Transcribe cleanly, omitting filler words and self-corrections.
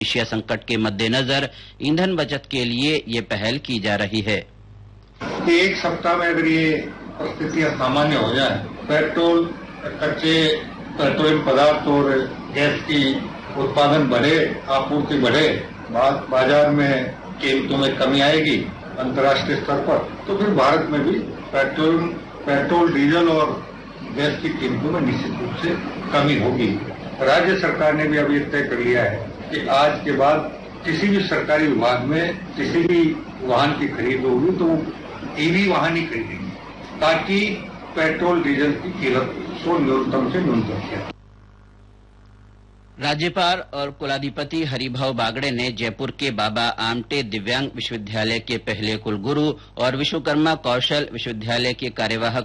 Asia संकट के मद्देनजर ईंधन बचत के लिए ये पहल की जा रही है। एक सप्ताह में अगर ये परिस्थितियां सामान्य हो जाए, पेट्रोल, कच्चे पेट्रोलियम पदार्थ और गैस की उत्पादन बढ़े, आपूर्ति बढ़े, बाजार में कीमतों में कमी आएगी अंतर्राष्ट्रीय स्तर पर, तो फिर भारत में भी पेट्रोल, डीजल और गैस की कीमतों में निश्चित रूप से कमी होगी। राज्य सरकार ने भी अब ये तय कर लिया है कि आज के बाद किसी भी सरकारी विभाग में किसी भी वाहन की खरीद होगी तो ईवी वाहन ही खरीदेंगे, ताकि पेट्रोल डीजल की कीमत को न्यूनतम से न्यूनतम किया। राज्यपाल और कुलाधिपति हरिभाऊ बागड़े ने जयपुर के बाबा आमटे दिव्यांग विश्वविद्यालय के पहले कुलगुरु और विश्वकर्मा कौशल विश्वविद्यालय के कार्यवाहक